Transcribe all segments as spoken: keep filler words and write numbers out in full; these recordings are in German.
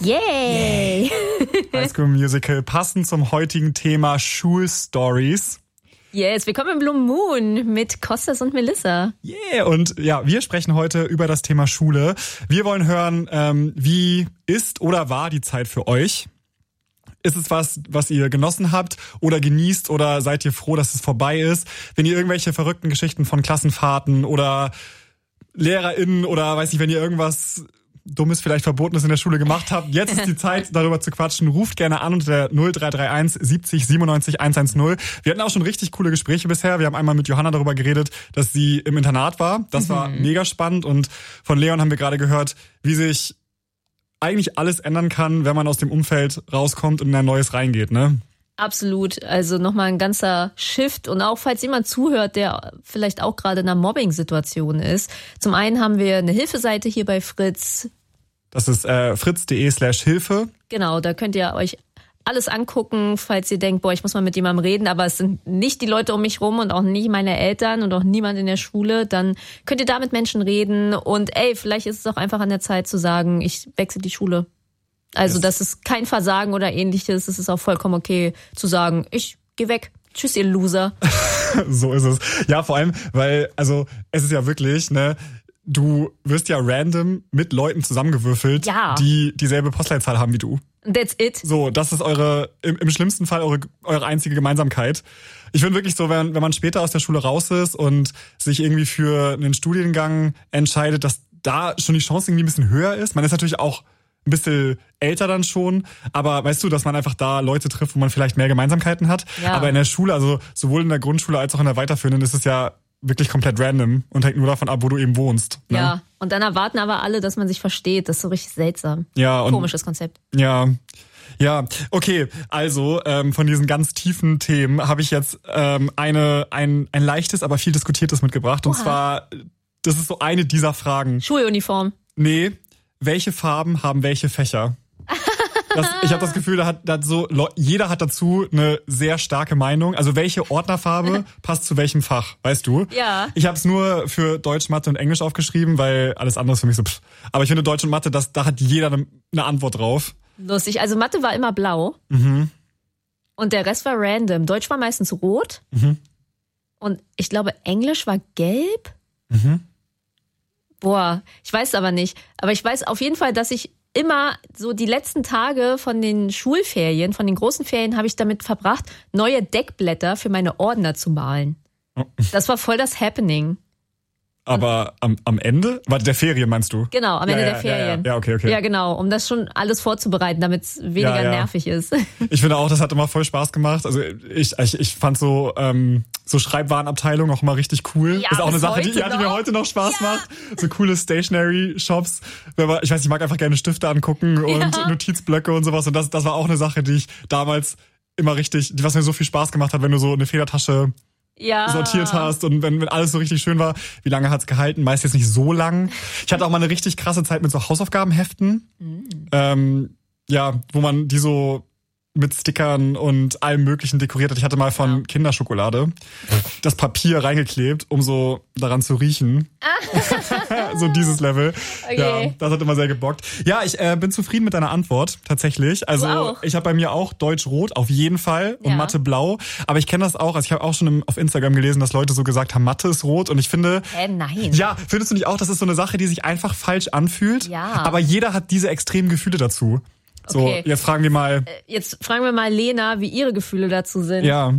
Yay! High School Musical, passend zum heutigen Thema Schulstories. Yes, willkommen im Blue Moon mit Kostas und Melissa. Yeah, und ja, wir sprechen heute über das Thema Schule. Wir wollen hören, ähm, wie ist oder war die Zeit für euch? Ist es was, was ihr genossen habt oder genießt oder seid ihr froh, dass es vorbei ist? Wenn ihr irgendwelche verrückten Geschichten von Klassenfahrten oder LehrerInnen oder weiß nicht, wenn ihr irgendwas Dummes, vielleicht Verbotenes in der Schule gemacht habt, jetzt ist die Zeit, darüber zu quatschen. Ruft gerne an unter der null drei drei eins siebzig siebenundneunzig hundertzehn. Wir hatten auch schon richtig coole Gespräche bisher. Wir haben einmal mit Johanna darüber geredet, dass sie im Internat war. Das mhm. war mega spannend. Und von Leon haben wir gerade gehört, wie sich eigentlich alles ändern kann, wenn man aus dem Umfeld rauskommt und in ein neues reingeht, ne? Absolut. Also nochmal ein ganzer Shift. Und auch falls jemand zuhört, der vielleicht auch gerade in einer Mobbing-Situation ist. Zum einen haben wir eine Hilfeseite hier bei Fritz. Das ist äh, fritz.de slash Hilfe. Genau, da könnt ihr euch alles angucken, falls ihr denkt, boah, ich muss mal mit jemandem reden, aber es sind nicht die Leute um mich rum und auch nicht meine Eltern und auch niemand in der Schule, dann könnt ihr da mit Menschen reden und ey, vielleicht ist es auch einfach an der Zeit zu sagen, ich wechsle die Schule. Also yes. Das ist kein Versagen oder ähnliches, es ist auch vollkommen okay zu sagen, ich geh weg. Tschüss, ihr Loser. So ist es. Ja, vor allem, weil, also es ist ja wirklich, ne, du wirst ja random mit Leuten zusammengewürfelt, ja. die dieselbe Postleitzahl haben wie du. That's it. So, das ist eure, im, im schlimmsten Fall eure, eure einzige Gemeinsamkeit. Ich finde wirklich so, wenn, wenn man später aus der Schule raus ist und sich irgendwie für einen Studiengang entscheidet, dass da schon die Chance irgendwie ein bisschen höher ist. Man ist natürlich auch ein bisschen älter dann schon, aber weißt du, dass man einfach da Leute trifft, wo man vielleicht mehr Gemeinsamkeiten hat. Ja. Aber in der Schule, also sowohl in der Grundschule als auch in der weiterführenden, ist es ja wirklich komplett random und hängt nur davon ab, wo du eben wohnst. Ne? Ja, und dann erwarten aber alle, dass man sich versteht. Das ist so richtig seltsam. Ja, und komisches Konzept. Ja, ja, okay. Also ähm, von diesen ganz tiefen Themen habe ich jetzt ähm, eine ein ein leichtes, aber viel diskutiertes mitgebracht. Und Oha. zwar, das ist so eine dieser Fragen. Schuluniform. Nee, welche Farben haben welche Fächer? Das, ich habe das Gefühl, da hat, da hat so jeder hat dazu eine sehr starke Meinung. Also welche Ordnerfarbe passt zu welchem Fach, weißt du? Ja. Ich habe es nur für Deutsch, Mathe und Englisch aufgeschrieben, weil alles andere ist für mich so. Pff. Aber ich finde Deutsch und Mathe, das, da hat jeder eine, eine Antwort drauf. Lustig. Also Mathe war immer blau. Mhm. Und der Rest war random. Deutsch war meistens rot. Mhm. Und ich glaube, Englisch war gelb. Mhm. Boah, ich weiß aber nicht. Aber ich weiß auf jeden Fall, dass ich immer so die letzten Tage von den Schulferien, von den großen Ferien, habe ich damit verbracht, neue Deckblätter für meine Ordner zu malen. Oh. Das war voll das Happening. Aber am, am Ende? Warte, der Ferien meinst du? Genau, am Ende ja, ja, der Ferien. Ja, ja, okay, okay. Ja, genau, um das schon alles vorzubereiten, damit es weniger ja, ja. nervig ist. Ich finde auch, das hat immer voll Spaß gemacht. Also ich ich, ich fand so ähm, so Schreibwarenabteilung auch immer richtig cool. Ja, ist auch eine Sache, die, ja, die mir noch. heute noch Spaß Ja. macht. So coole Stationery-Shops. Ich weiß nicht, ich mag einfach gerne Stifte angucken und Ja. Notizblöcke und sowas. Und das, das war auch eine Sache, die ich damals immer richtig, was mir so viel Spaß gemacht hat, wenn du so eine Federtasche Ja. sortiert hast und wenn, wenn alles so richtig schön war. Wie lange hat's gehalten? Meist jetzt nicht so lang. Ich hatte auch mal eine richtig krasse Zeit mit so Hausaufgabenheften. Mhm. Ähm, ja, wo man die so mit Stickern und allem Möglichen dekoriert hat. Ich hatte mal von Ja. Kinderschokolade das Papier reingeklebt, um so daran zu riechen. So dieses Level. Okay. Ja, das hat immer sehr gebockt. Ja, ich äh, bin zufrieden mit deiner Antwort, tatsächlich. Also Du auch? ich habe bei mir auch Deutsch rot, auf jeden Fall, und Ja. Mathe blau. Aber ich kenne das auch, also ich habe auch schon im, auf Instagram gelesen, dass Leute so gesagt haben, Mathe ist rot. Und ich finde, Hä, nein. ja, findest du nicht auch, das ist so eine Sache, die sich einfach falsch anfühlt? Ja. Aber jeder hat diese extremen Gefühle dazu. So, Okay. jetzt fragen wir mal. Jetzt fragen wir mal Lena, wie ihre Gefühle dazu sind. Ja.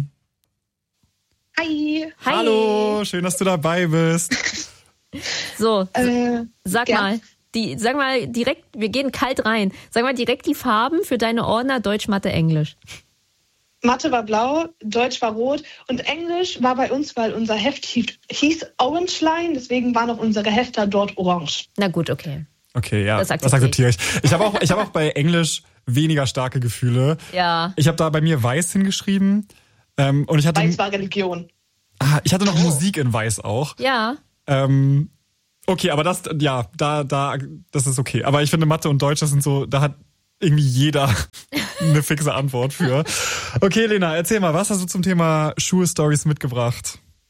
Hi. Hi. Hallo, schön, dass du dabei bist. So, Äh, sag gern. mal, die, sag mal direkt, wir gehen kalt rein. Sag mal direkt die Farben für deine Ordner Deutsch, Mathe, Englisch. Mathe war blau, Deutsch war rot und Englisch war bei uns, weil unser Heft hieß, hieß Orange Line, deswegen waren auch unsere Hefter dort orange. Na gut, okay. Okay, ja, Das das akzeptiere akzeptiere ich. Ich habe auch, ich habe auch bei Englisch weniger starke Gefühle. Ja. Ich habe da bei mir weiß hingeschrieben. Ähm, und ich hatte, Weiß war Religion. ah, ich hatte noch Musik in weiß auch. Ja. Ähm, okay, aber das, ja, da, da, das ist okay. Aber ich finde Mathe und Deutsch, das sind so, da hat irgendwie jeder eine fixe Antwort für. Okay, Lena, erzähl mal, was hast du zum Thema Schulstories mitgebracht?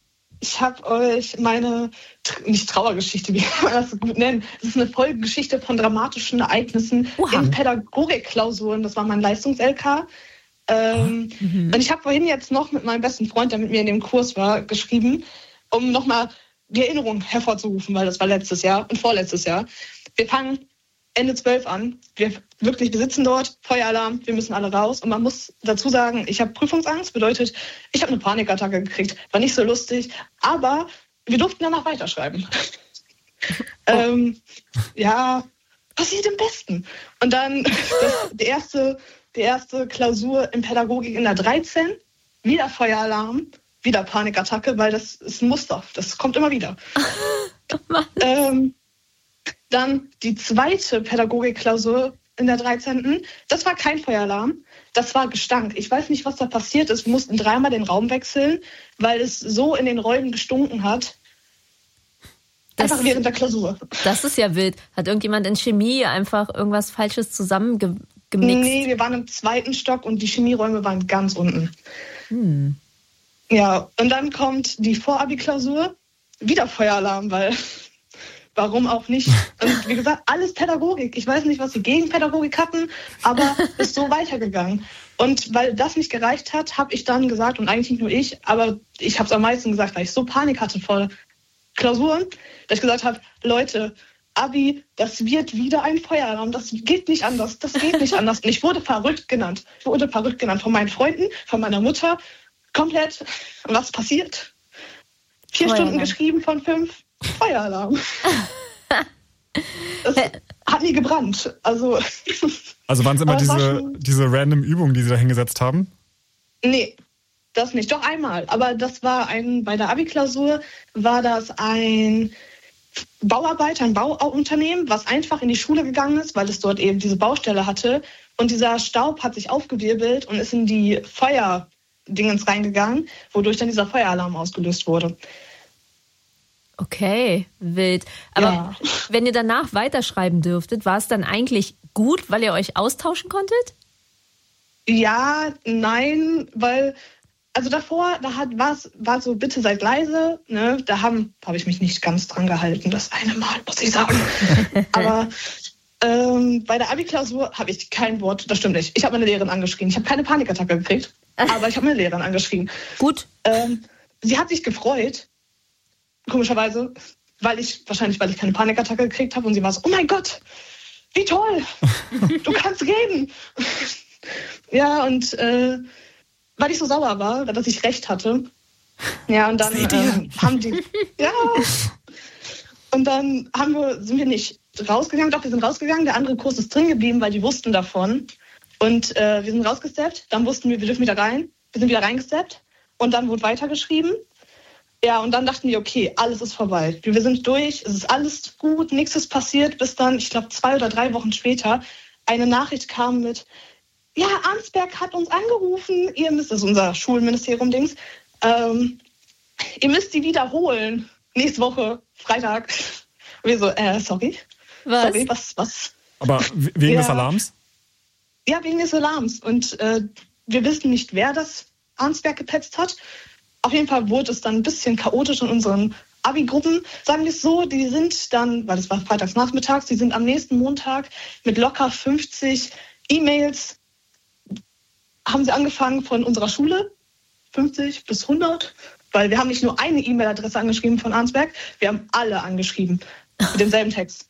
ich habe euch meine, nicht Trauergeschichte, wie kann man das so gut nennen, das ist eine Folgegeschichte von dramatischen Ereignissen Oha. in Pädagogikklausuren. Das war mein Leistungs-L K. Ähm, mhm. Und ich habe vorhin jetzt noch mit meinem besten Freund, der mit mir in dem Kurs war, geschrieben, um nochmal die Erinnerung hervorzurufen, weil das war letztes Jahr und vorletztes Jahr. Wir fangen Ende zwölf an. Wir wirklich, wir sitzen dort, Feueralarm, wir müssen alle raus. Und man muss dazu sagen, ich habe Prüfungsangst, bedeutet, ich habe eine Panikattacke gekriegt. War nicht so lustig, aber wir durften danach weiterschreiben. Oh. ähm, ja, passiert im Besten. Und dann das, die, erste, die erste Klausur in Pädagogik in der dreizehn, wieder Feueralarm, wieder Panikattacke, weil das ist ein Muster, das kommt immer wieder. ähm, Dann die zweite Pädagogikklausur in der dreizehnten Das war kein Feueralarm, das war Gestank. Ich weiß nicht, was da passiert ist. Wir mussten dreimal den Raum wechseln, weil es so in den Räumen gestunken hat. Einfach das, während der Klausur. Das ist ja wild. Hat irgendjemand in Chemie einfach irgendwas Falsches zusammengemixt? Nee, wir waren im zweiten Stock und die Chemieräume waren ganz unten. Hm. Ja, und dann kommt die Vorabi-Klausur. Wieder Feueralarm, weil... Warum auch nicht? Und wie gesagt, alles Pädagogik. Ich weiß nicht, was sie gegen Pädagogik hatten, aber ist so weitergegangen. Und weil das nicht gereicht hat, habe ich dann gesagt, und eigentlich nicht nur ich, aber ich habe es am meisten gesagt, weil ich so Panik hatte vor Klausuren, dass ich gesagt habe, Leute, Abi, das wird wieder ein Feueralarm, das geht nicht anders, das geht nicht anders. Und ich wurde verrückt genannt. Ich wurde verrückt genannt von meinen Freunden, von meiner Mutter. Komplett, was passiert? Vier Feueralarm. Stunden geschrieben von fünf. Feueralarm. Das hat nie gebrannt. Also, also waren es immer diese, schon... diese random Übungen, die sie da hingesetzt haben? Nee, das nicht. Doch einmal. Aber das war ein, bei der Abi-Klausur war das ein Bauarbeiter, ein Bauunternehmen, was einfach in die Schule gegangen ist, weil es dort eben diese Baustelle hatte. Und dieser Staub hat sich aufgewirbelt und ist in die Feuerdingens reingegangen, wodurch dann dieser Feueralarm ausgelöst wurde. Okay, wild. Aber ja. Wenn ihr danach weiterschreiben dürftet, war es dann eigentlich gut, weil ihr euch austauschen konntet? Ja, nein, weil, also davor, da hat was, war so, bitte seid leise, ne? Da haben, habe ich mich nicht ganz dran gehalten, das eine Mal, muss ich sagen. Aber ähm, bei der Abi-Klausur habe ich kein Wort, das stimmt nicht. Ich habe meine Lehrerin angeschrien. Ich habe keine Panikattacke gekriegt, aber ich habe meine Lehrerin angeschrien. Gut. Ähm, sie hat sich gefreut, komischerweise, weil ich, wahrscheinlich, weil ich keine Panikattacke gekriegt habe und sie war so, oh mein Gott, wie toll, du kannst reden. Ja, und äh, weil ich so sauer war, dass ich recht hatte. Ja, und dann äh, haben die, ja, und dann haben wir, sind wir nicht rausgegangen, doch, wir sind rausgegangen, der andere Kurs ist drin geblieben, weil die wussten davon. Und äh, wir sind rausgesteppt, dann wussten wir, wir dürfen wieder rein, wir sind wieder reingesteppt und dann wurde weitergeschrieben. Ja, und dann dachten wir, okay, alles ist vorbei. Wir sind durch, es ist alles gut, nichts ist passiert, bis dann, ich glaube, zwei oder drei Wochen später eine Nachricht kam mit, ja, Arnsberg hat uns angerufen, ihr müsst, das ist unser Schulministerium-Dings, ähm, ihr müsst die wiederholen. Nächste Woche, Freitag. Und wir so, äh, sorry. Was? Sorry, was, was? Aber wegen ja. des Alarms? Ja, wegen des Alarms. Und äh, wir wissen nicht, wer das Arnsberg gepetzt hat. Auf jeden Fall wurde es dann ein bisschen chaotisch in unseren Abi-Gruppen. Sagen wir es so, die sind dann, weil es war freitags nachmittags, die sind am nächsten Montag mit locker fünfzig E-Mails, haben sie angefangen von unserer Schule, fünfzig bis hundert, weil wir haben nicht nur eine E-Mail-Adresse angeschrieben von Arnsberg, wir haben alle angeschrieben mit demselben Text.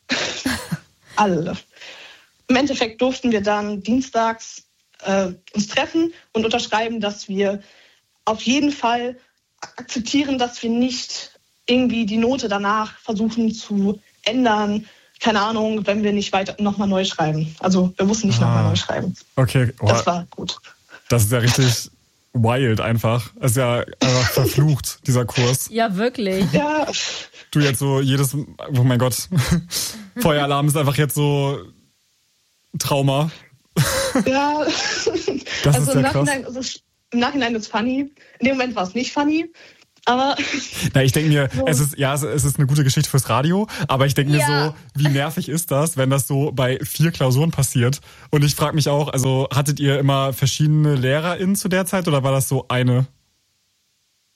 Alle. Im Endeffekt durften wir dann dienstags äh, uns treffen und unterschreiben, dass wir auf jeden Fall akzeptieren, dass wir nicht irgendwie die Note danach versuchen zu ändern. Keine Ahnung, wenn wir nicht weiter nochmal neu schreiben. Also wir mussten nicht ah, nochmal neu schreiben. Okay. Oh, das war gut. Das ist ja richtig wild einfach. Das ist ja einfach verflucht, dieser Kurs. Ja, wirklich. Ja. Du jetzt so jedes, oh mein Gott, Feueralarm ist einfach jetzt so Trauma. Ja. Das also ist ja im krass. Nachhinein ist es Im Nachhinein ist es funny. In dem Moment war es nicht funny. Aber. Na, ich denke mir, so. es ist, ja, es ist eine gute Geschichte fürs Radio, aber ich denke mir ja. so, wie nervig ist das, wenn das so bei vier Klausuren passiert? Und ich frage mich auch, also hattet ihr immer verschiedene LehrerInnen zu der Zeit oder war das so eine?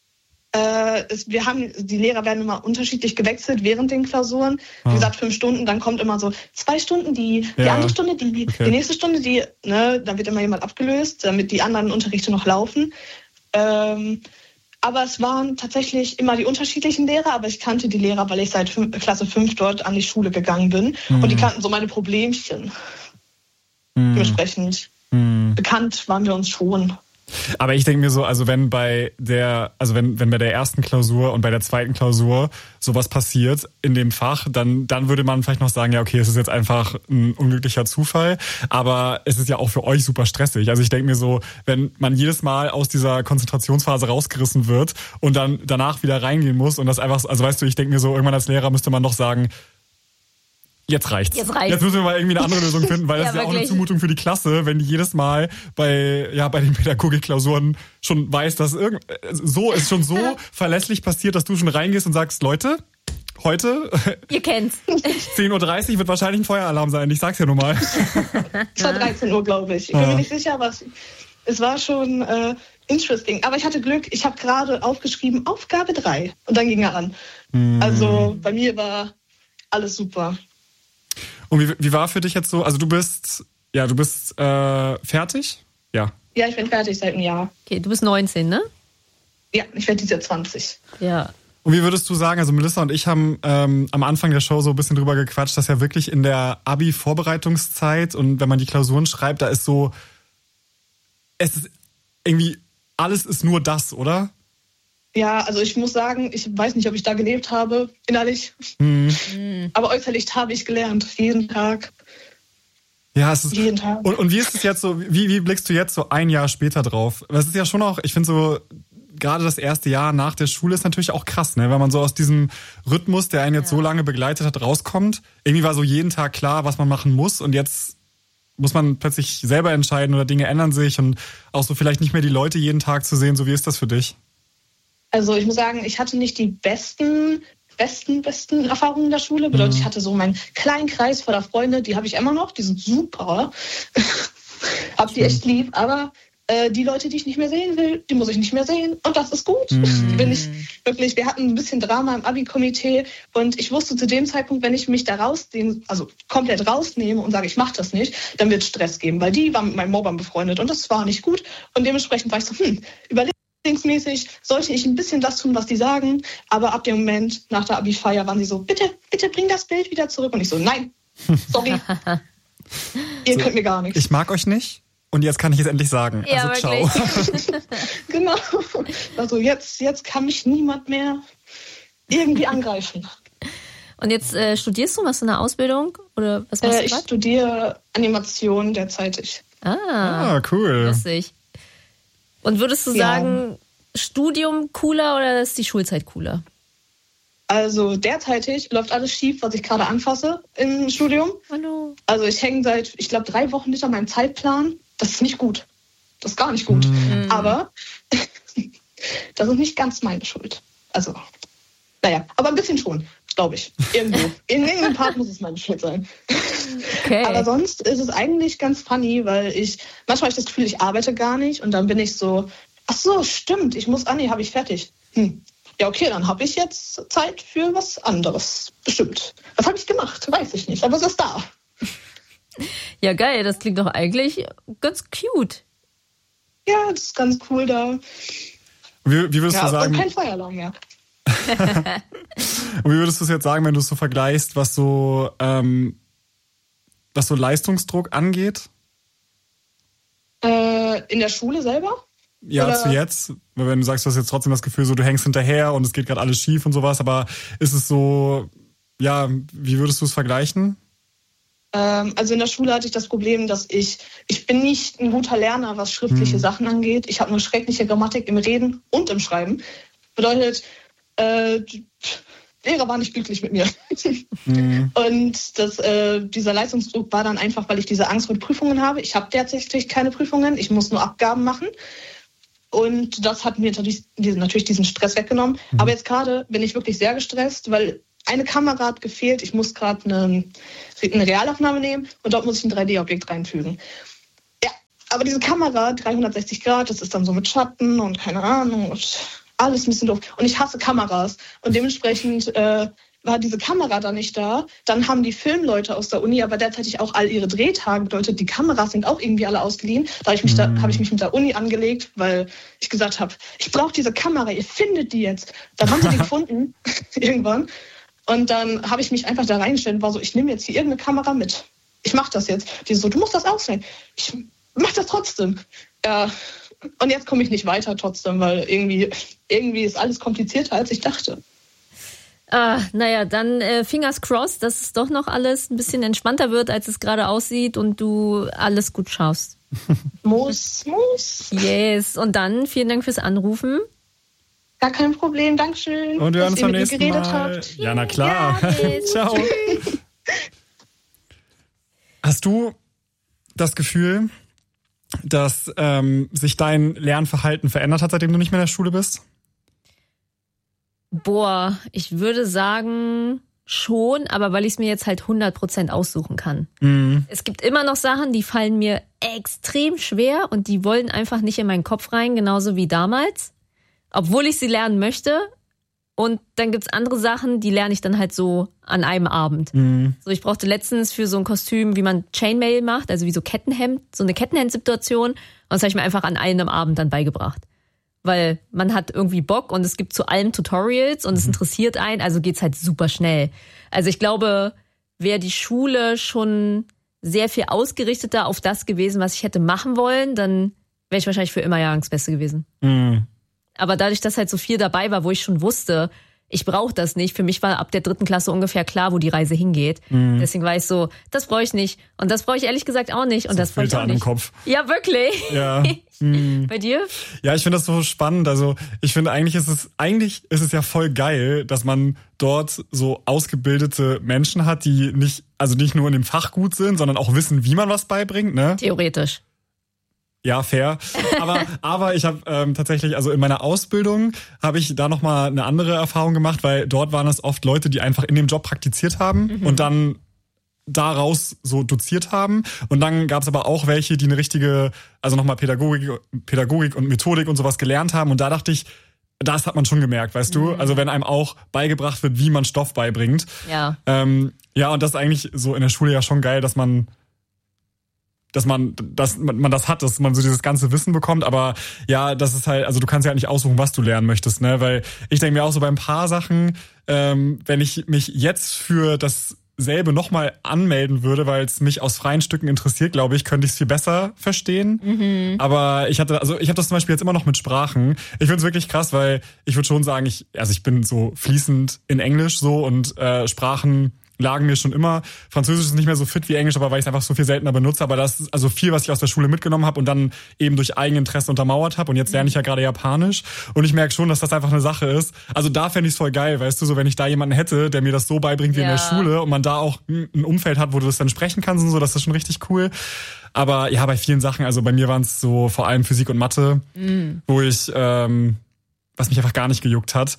Äh, es, wir haben, die Lehrer werden immer unterschiedlich gewechselt während den Klausuren. Wie ah. gesagt, fünf Stunden, dann kommt immer so zwei Stunden die, die ja. andere Stunde, die, okay. die nächste Stunde, die, ne, dann wird immer jemand abgelöst, damit die anderen Unterrichte noch laufen. Ähm, aber es waren tatsächlich immer die unterschiedlichen Lehrer, aber ich kannte die Lehrer, weil ich seit fünf, Klasse fünf dort an die Schule gegangen bin. Mhm. Und die kannten so meine Problemchen. Mhm. Dementsprechend mhm. bekannt waren wir uns schon. Aber ich denke mir so, also wenn bei der, also wenn, wenn bei der ersten Klausur und bei der zweiten Klausur sowas passiert in dem Fach, dann, dann würde man vielleicht noch sagen, ja, okay, es ist jetzt einfach ein unglücklicher Zufall. Aber es ist ja auch für euch super stressig. Also ich denke mir so, wenn man jedes Mal aus dieser Konzentrationsphase rausgerissen wird und dann danach wieder reingehen muss und das einfach, also weißt du, ich denke mir so, irgendwann als Lehrer müsste man doch sagen, Jetzt reicht's. Jetzt reicht's. Jetzt müssen wir mal irgendwie eine andere Lösung finden, weil das ja, ist ja wirklich auch eine Zumutung für die Klasse, wenn die jedes Mal bei, ja, bei den Pädagogikklausuren schon weiß, dass irgend, so ist schon so verlässlich passiert, dass du schon reingehst und sagst, Leute, heute, ihr kennt's. zehn Uhr dreißig wird wahrscheinlich ein Feueralarm sein, ich sag's ja nur mal. Es war dreizehn Uhr, glaube ich. Ich bin ja. mir nicht sicher, aber es, es war schon äh, interesting. Aber ich hatte Glück, ich habe gerade aufgeschrieben, Aufgabe drei. Und dann ging er an. Mm. Also bei mir war alles super. Und wie, wie war für dich jetzt so, also du bist, ja, du bist äh, fertig? Ja. Ja, ich bin fertig seit einem Jahr. Okay, du bist neunzehn, ne? Ja, ich werde dieses Jahr zwanzig. Ja. Und wie würdest du sagen, also Melissa und ich haben ähm, am Anfang der Show so ein bisschen drüber gequatscht, dass ja wirklich in der Abi-Vorbereitungszeit und wenn man die Klausuren schreibt, da ist so, es ist irgendwie, alles ist nur das, oder? Ja, also ich muss sagen, ich weiß nicht, ob ich da gelebt habe, innerlich. Mhm. Aber äußerlich habe ich gelernt, jeden Tag. Ja, es ist. Jeden Tag. Und, und wie ist es jetzt so, wie, wie blickst du jetzt so ein Jahr später drauf? Das ist ja schon auch, ich finde so, gerade das erste Jahr nach der Schule ist natürlich auch krass, ne? Weil man so aus diesem Rhythmus, der einen jetzt ja. so lange begleitet hat, rauskommt. Irgendwie war so jeden Tag klar, was man machen muss und jetzt muss man plötzlich selber entscheiden oder Dinge ändern sich und auch so vielleicht nicht mehr die Leute jeden Tag zu sehen. So, wie ist das für dich? Also ich muss sagen, ich hatte nicht die besten, besten, besten Erfahrungen in der Schule. Bedeutet, mhm. ich hatte so meinen kleinen Kreis voller Freunde, die habe ich immer noch, die sind super. Hab die echt lieb, aber äh, die Leute, die ich nicht mehr sehen will, die muss ich nicht mehr sehen. Und das ist gut. Mhm. Bin ich wirklich, wir hatten ein bisschen Drama im Abi-Komitee und ich wusste zu dem Zeitpunkt, wenn ich mich da rausnehme, also komplett rausnehme und sage, ich mache das nicht, dann wird es Stress geben, weil die waren mit meinen Mobbern befreundet und das war nicht gut. Und dementsprechend war ich so, hm, überleg Mäßig sollte ich ein bisschen das tun, was die sagen, aber ab dem Moment nach der Abi-Feier waren sie so, bitte, bitte bring das Bild wieder zurück. Und ich so, nein, sorry, ihr so, könnt mir gar nichts. Ich mag euch nicht und jetzt kann ich es endlich sagen. Ja, also ciao. Genau, also jetzt, jetzt kann mich niemand mehr irgendwie angreifen. Und jetzt äh, studierst du, machst du eine Ausbildung oder was machst äh, du? Ich grad? studiere Animation derzeitig. Ah, ah cool. Lustig. Und würdest du ja. sagen, Studium cooler oder ist die Schulzeit cooler? Also derzeitig läuft alles schief, was ich gerade anfasse im Studium. Hallo. Also ich hänge seit, ich glaube, drei Wochen hinter meinem Zeitplan. Das ist nicht gut. Das ist gar nicht gut. Mhm. Aber das ist nicht ganz meine Schuld. Also, naja, aber ein bisschen schon, glaube ich. Irgendwo. In irgendeinem Part muss es meine Schuld sein. Okay. Aber sonst ist es eigentlich ganz funny, weil ich, manchmal habe ich das Gefühl, ich arbeite gar nicht und dann bin ich so, ach so, stimmt, ich muss, ah nee, habe ich fertig. Hm. Ja, okay, dann habe ich jetzt Zeit für was anderes. Bestimmt. Was habe ich gemacht? Weiß ich nicht, aber es ist da. Ja, geil, das klingt doch eigentlich ganz cute. Ja, das ist ganz cool da. Wie, wie würdest ja, du sagen? Und kein Feueralarm mehr. Und wie würdest du es jetzt sagen, wenn du es so vergleichst, was so, ähm, was so Leistungsdruck angeht? Äh, in der Schule selber? Ja, Oder? Zu jetzt. Wenn du sagst, du hast jetzt trotzdem das Gefühl, so du hängst hinterher und es geht gerade alles schief und sowas, aber ist es so, ja, wie würdest du es vergleichen? Ähm, also in der Schule hatte ich das Problem, dass ich, ich bin nicht ein guter Lerner, was schriftliche hm. Sachen angeht. Ich habe eine schreckliche Grammatik im Reden und im Schreiben. Bedeutet, äh, Lehrer war nicht glücklich mit mir. Mhm. Und das, äh, dieser Leistungsdruck war dann einfach, weil ich diese Angst mit Prüfungen habe. Ich habe derzeit keine Prüfungen, ich muss nur Abgaben machen. Und das hat mir natürlich, natürlich diesen Stress weggenommen. Mhm. Aber jetzt gerade bin ich wirklich sehr gestresst, weil eine Kamera hat gefehlt. Ich muss gerade eine, eine Realaufnahme nehmen und dort muss ich ein drei D-Objekt reinfügen. Ja, aber diese Kamera, dreihundertsechzig Grad, das ist dann so mit Schatten und keine Ahnung. Und alles ein bisschen doof. Und ich hasse Kameras. Und dementsprechend äh, war diese Kamera da nicht da. Dann haben die Filmleute aus der Uni aber derzeitig auch all ihre Drehtage. Bedeutet, die Kameras sind auch irgendwie alle ausgeliehen. Da habe ich mich, Mhm. da, hab ich mich mit der Uni angelegt, weil ich gesagt habe, ich brauche diese Kamera, ihr findet die jetzt. Dann haben sie die gefunden, irgendwann. Und dann habe ich mich einfach da reingestellt und war so, ich nehme jetzt hier irgendeine Kamera mit. Ich mache das jetzt. Die so, du musst das ausnehmen. Ich mach das trotzdem. Ja, und jetzt komme ich nicht weiter trotzdem, weil irgendwie, irgendwie ist alles komplizierter, als ich dachte. Ah, naja, dann äh, fingers crossed, dass es doch noch alles ein bisschen entspannter wird, als es gerade aussieht und du alles gut schaust. Muss, muss. Yes, und dann vielen Dank fürs Anrufen. Gar kein Problem, Dankeschön. Und wir hören uns dass ihr beim mit mir nächsten geredet Mal. habt. Ja, na klar. Ja, bis. Ciao. Hast du das Gefühl, dass ähm, sich dein Lernverhalten verändert hat, seitdem du nicht mehr in der Schule bist? Boah, ich würde sagen schon, aber weil ich es mir jetzt halt hundert Prozent aussuchen kann. Mhm. Es gibt immer noch Sachen, die fallen mir extrem schwer und die wollen einfach nicht in meinen Kopf rein, genauso wie damals, obwohl ich sie lernen möchte. Und dann gibt's andere Sachen, die lerne ich dann halt so an einem Abend. Mhm. So, ich brauchte letztens für so ein Kostüm, wie man Chainmail macht, also wie so Kettenhemd, so eine Kettenhemd-Situation. Und das habe ich mir einfach an einem Abend dann beigebracht. Weil man hat irgendwie Bock und es gibt zu allem Tutorials und es interessiert einen, also geht's halt super schnell. Also ich glaube, wäre die Schule schon sehr viel ausgerichteter auf das gewesen, was ich hätte machen wollen, dann wäre ich wahrscheinlich für immer Jahrgangsbeste gewesen. Mhm. Aber dadurch, dass halt so viel dabei war, wo ich schon wusste, ich brauche das nicht. Für mich war ab der dritten Klasse ungefähr klar, wo die Reise hingeht. Mhm. Deswegen war ich so, das brauche ich nicht. Und das brauche ich ehrlich gesagt auch nicht. Und So das brauche ich Filter auch an dem nicht. Kopf. Ja, wirklich. Ja. Mhm. Bei dir? Ja, ich finde das so spannend. Also ich finde eigentlich ist es eigentlich ist es ja voll geil, dass man dort so ausgebildete Menschen hat, die nicht also nicht nur in dem Fach gut sind, sondern auch wissen, wie man was beibringt, ne? Theoretisch. Ja, fair. Aber aber ich habe ähm, tatsächlich, also in meiner Ausbildung habe ich da noch mal eine andere Erfahrung gemacht, weil dort waren es oft Leute, die einfach in dem Job praktiziert haben mhm. und dann daraus so doziert haben. Und dann gab es aber auch welche, die eine richtige, also nochmal Pädagogik, Pädagogik und Methodik und sowas gelernt haben. Und da dachte ich, das hat man schon gemerkt, weißt du? Also wenn einem auch beigebracht wird, wie man Stoff beibringt. Ja. Ähm, ja, und das ist eigentlich so in der Schule ja schon geil, dass man dass man, dass man, man das hat, dass man so dieses ganze Wissen bekommt, aber ja, das ist halt, also du kannst ja halt nicht aussuchen, was du lernen möchtest, ne, weil ich denke mir auch so bei ein paar Sachen, ähm, wenn ich mich jetzt für dasselbe nochmal anmelden würde, weil es mich aus freien Stücken interessiert, glaube ich, könnte ich es viel besser verstehen, mhm. aber ich hatte, also ich habe das zum Beispiel jetzt immer noch mit Sprachen, ich finde es wirklich krass, weil ich würde schon sagen, ich, also ich bin so fließend in Englisch so und äh, Sprachen lagen mir schon immer. Französisch ist nicht mehr so fit wie Englisch, aber weil ich es einfach so viel seltener benutze. Aber das ist also viel, was ich aus der Schule mitgenommen habe und dann eben durch Eigeninteresse untermauert habe. Und jetzt lerne ich ja gerade Japanisch. Und ich merke schon, dass das einfach eine Sache ist. Also da fände ich es voll geil, weißt du, so wenn ich da jemanden hätte, der mir das so beibringt wie ja. in der Schule und man da auch ein Umfeld hat, wo du das dann sprechen kannst und so, das ist schon richtig cool. Aber ja, bei vielen Sachen, also bei mir waren es so vor allem Physik und Mathe, mhm. wo ich, ähm, was mich einfach gar nicht gejuckt hat.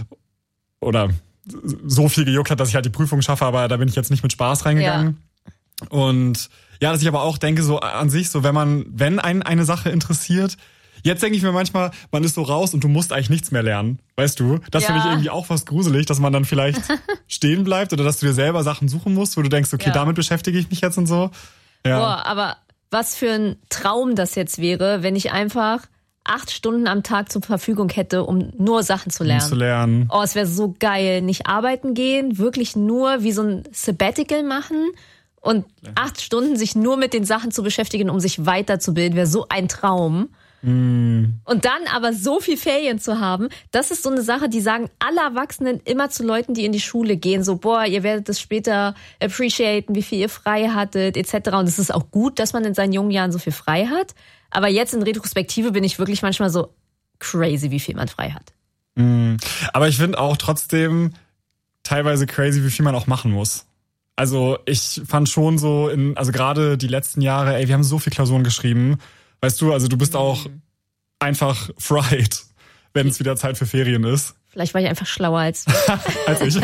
Oder so viel gejuckt hat, dass ich halt die Prüfung schaffe, aber da bin ich jetzt nicht mit Spaß reingegangen. Ja. Und ja, dass ich aber auch denke, so an sich, so wenn man, wenn einen eine Sache interessiert, jetzt denke ich mir manchmal, man ist so raus und du musst eigentlich nichts mehr lernen, weißt du? Das ja. finde ich irgendwie auch fast gruselig, dass man dann vielleicht stehen bleibt oder dass du dir selber Sachen suchen musst, wo du denkst, okay, ja. damit beschäftige ich mich jetzt und so. Ja. Boah, aber was für ein Traum das jetzt wäre, wenn ich einfach acht Stunden am Tag zur Verfügung hätte, um nur Sachen zu lernen. Um zu lernen. Oh, es wäre so geil. Nicht arbeiten gehen, wirklich nur wie so ein Sabbatical machen und ja. acht Stunden sich nur mit den Sachen zu beschäftigen, um sich weiterzubilden, wäre so ein Traum. Mm. Und dann aber so viel Ferien zu haben, das ist so eine Sache, die sagen alle Erwachsenen immer zu Leuten, die in die Schule gehen, so, boah, ihr werdet es später appreciaten, wie viel ihr frei hattet, et cetera. Und es ist auch gut, dass man in seinen jungen Jahren so viel frei hat. Aber jetzt in Retrospektive bin ich wirklich manchmal so crazy, wie viel man frei hat. Mm. Aber ich finde auch trotzdem teilweise crazy, wie viel man auch machen muss. Also ich fand schon so, in, also gerade die letzten Jahre, ey, wir haben so viel Klausuren geschrieben. Weißt du, also du bist auch mhm. einfach fried, wenn es wieder Zeit für Ferien ist. Vielleicht war ich einfach schlauer als als ich.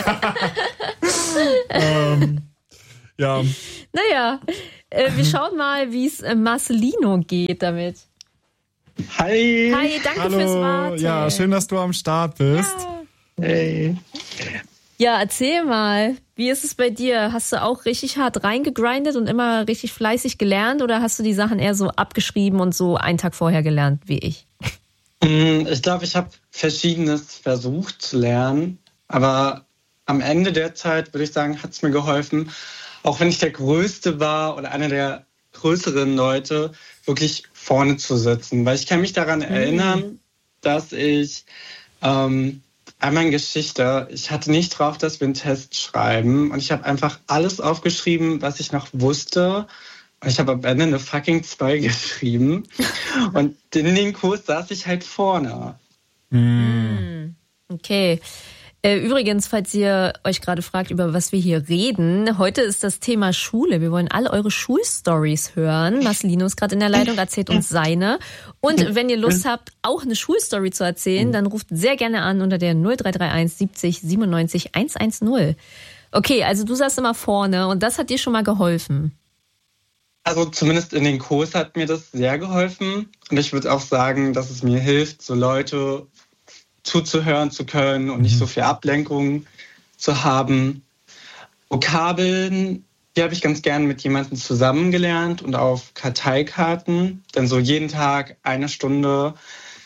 ähm, ja. Naja, äh, wir schauen mal, wie es äh, Marcelino geht damit. Hi. Hi, danke Hallo. fürs Warten. Ja, schön, dass du am Start bist. Ja. Hey. Ja, erzähl mal, wie ist es bei dir? Hast du auch richtig hart reingegrindet und immer richtig fleißig gelernt oder hast du die Sachen eher so abgeschrieben und so einen Tag vorher gelernt wie ich? Ich glaube, ich habe Verschiedenes versucht zu lernen, aber am Ende der Zeit, würde ich sagen, hat es mir geholfen, auch wenn ich der Größte war oder einer der größeren Leute, wirklich vorne zu sitzen. Weil ich kann mich daran erinnern, dass ich ähm, einmal in Geschichte, ich hatte nicht drauf, dass wir einen Test schreiben und ich habe einfach alles aufgeschrieben, was ich noch wusste. Und ich habe am Ende eine fucking zwei geschrieben und in den Kurs saß ich halt vorne. Mm. Okay. Übrigens, falls ihr euch gerade fragt, über was wir hier reden, heute ist das Thema Schule. Wir wollen alle eure Schulstories hören. Marcelino ist gerade in der Leitung, erzählt uns seine. Und wenn ihr Lust habt, auch eine Schulstory zu erzählen, dann ruft sehr gerne an unter der null drei drei eins siebzig siebenundneunzig hundertzehn. Okay, also du saßt immer vorne und das hat dir schon mal geholfen. Also zumindest in den Kurs hat mir das sehr geholfen. Und ich würde auch sagen, dass es mir hilft, so Leute zuzuhören zu können und nicht so viel Ablenkung zu haben. Vokabeln, die habe ich ganz gern mit jemandem zusammen gelernt und auf Karteikarten. Denn so jeden Tag eine Stunde,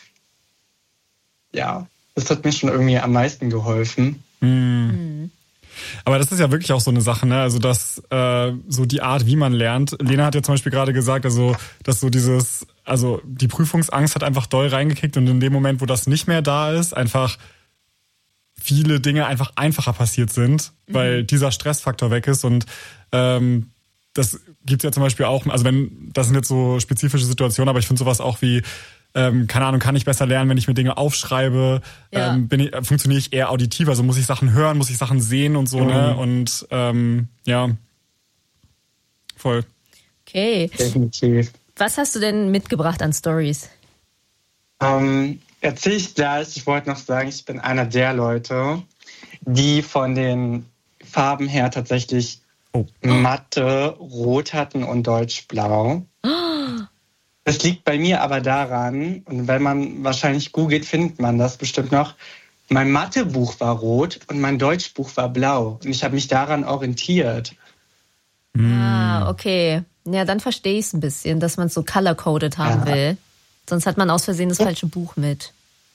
ja, das hat mir schon irgendwie am meisten geholfen. Mhm. Aber das ist ja wirklich auch so eine Sache, ne? Also dass äh, so die Art, wie man lernt. Lena hat ja zum Beispiel gerade gesagt, also dass so dieses, also die Prüfungsangst hat einfach doll reingekickt und in dem Moment, wo das nicht mehr da ist, einfach viele Dinge einfach einfacher passiert sind, weil mhm. dieser Stressfaktor weg ist und ähm, das gibt's ja zum Beispiel auch, also wenn, das sind jetzt so spezifische Situationen, aber ich finde sowas auch wie Ähm, keine Ahnung, kann ich besser lernen, wenn ich mir Dinge aufschreibe? Ja. Ähm, bin ich, funktioniere ich eher auditiv? Also muss ich Sachen hören, muss ich Sachen sehen und so, mhm. ne? Und ähm, ja, voll. Okay. Definitiv. Was hast du denn mitgebracht an Stories? Ähm, erzähle ich gleich. Ich wollte noch sagen, ich bin einer der Leute, die von den Farben her tatsächlich oh. Mathe rot hatten und Deutsch blau. Oh. Das liegt bei mir aber daran, und wenn man wahrscheinlich googelt, findet man das bestimmt noch, mein Mathebuch war rot und mein Deutschbuch war blau. Und ich habe mich daran orientiert. Ah, okay. Ja, dann verstehe ich es ein bisschen, dass man es so color-coded haben ja. will. Sonst hat man aus Versehen das falsche Buch mit.